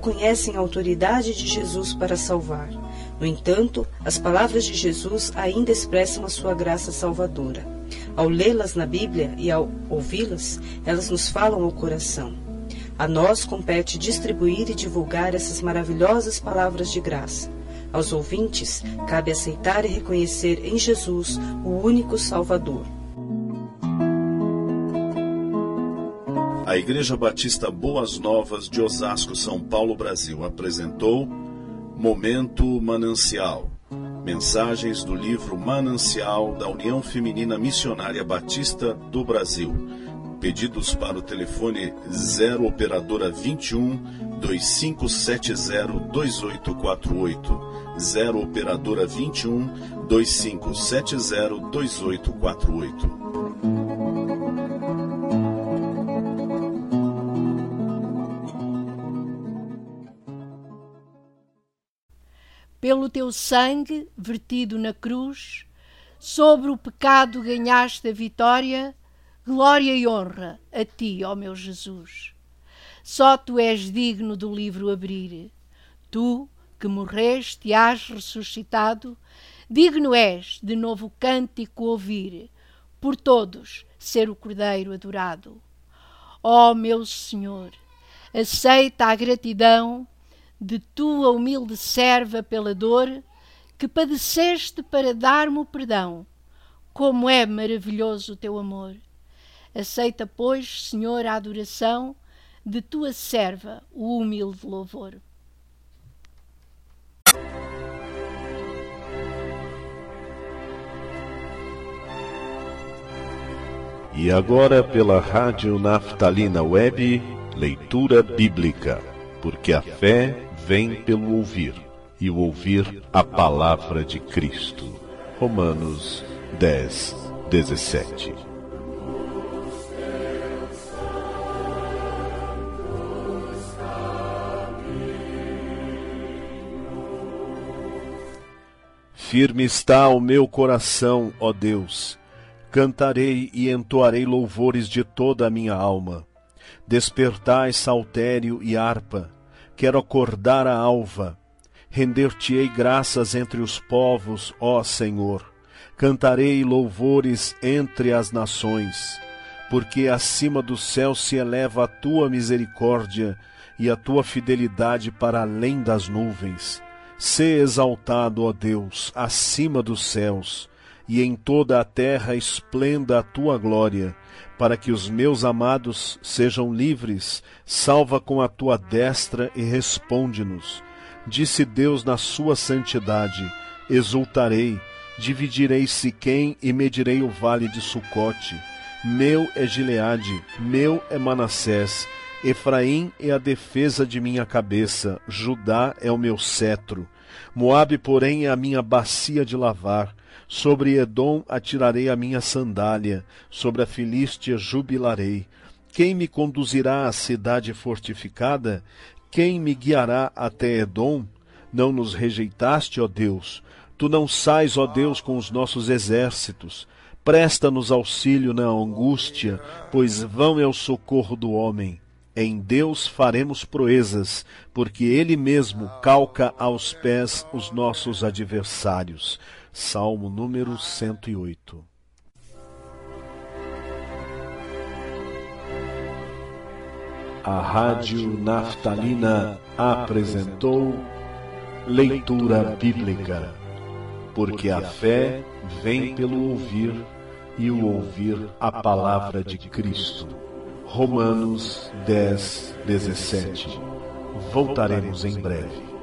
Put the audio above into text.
conhecem a autoridade de Jesus para salvar. No entanto, as palavras de Jesus ainda expressam a sua graça salvadora. Ao lê-las na Bíblia e ao ouvi-las, elas nos falam ao coração. A nós compete distribuir e divulgar essas maravilhosas palavras de graça. Aos ouvintes, cabe aceitar e reconhecer em Jesus o único Salvador. A Igreja Batista Boas Novas de Osasco, São Paulo, Brasil, apresentou Momento Manancial. Mensagens do livro Manancial da União Feminina Missionária Batista do Brasil. Pedidos para o telefone 0 operadora 21 2570 2848. 0 operadora 21 2570 2848. Pelo teu sangue vertido na cruz, sobre o pecado ganhaste a vitória, glória e honra a ti, ó meu Jesus. Só tu és digno do livro abrir. Tu, que morreste e has ressuscitado, digno és de novo cântico ouvir, por todos ser o Cordeiro adorado. Ó meu Senhor, aceita a gratidão de tua humilde serva pela dor que padeceste para dar-me o perdão. Como é maravilhoso o teu amor. Aceita, pois, Senhor, a adoração de tua serva, o humilde louvor. E agora, pela Rádio Naftalina Web, leitura bíblica, porque a fé vem pelo ouvir, e o ouvir a palavra de Cristo. Romanos 10, 17. Firme está o meu coração, ó Deus. Cantarei e entoarei louvores de toda a minha alma. Despertai saltério e harpa. Quero acordar a alva. Render-te-ei graças entre os povos, ó Senhor. Cantarei louvores entre as nações. Porque acima do céu se eleva a tua misericórdia e a tua fidelidade para além das nuvens. Sê exaltado, ó Deus, acima dos céus, e em toda a terra esplenda a tua glória, para que os meus amados sejam livres. Salva com a tua destra e responde-nos. Disse Deus na sua santidade: exultarei, dividirei Siquém e medirei o vale de Sucote. Meu é Gileade, meu é Manassés. Efraim é a defesa de minha cabeça, Judá é o meu cetro. Moabe, porém, é a minha bacia de lavar. Sobre Edom atirarei a minha sandália, sobre a Filístia jubilarei. Quem me conduzirá à cidade fortificada? Quem me guiará até Edom? Não nos rejeitaste, ó Deus. Tu não sais, ó Deus, com os nossos exércitos. Presta-nos auxílio na angústia, pois vão é o socorro do homem. Em Deus faremos proezas, porque Ele mesmo calca aos pés os nossos adversários. Salmo número 108. A Rádio Naftalina apresentou leitura bíblica, porque a fé vem pelo ouvir e o ouvir a palavra de Cristo. Romanos 10, 17. Voltaremos em breve.